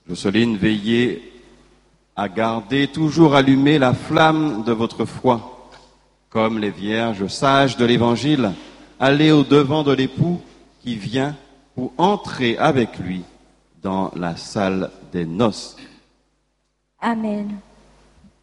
Jocelyne, veillez à garder toujours allumée la flamme de votre foi. Comme les vierges sages de l'Évangile, allez au-devant de l'époux qui vient pour entrer avec lui dans la salle des noces. Amen.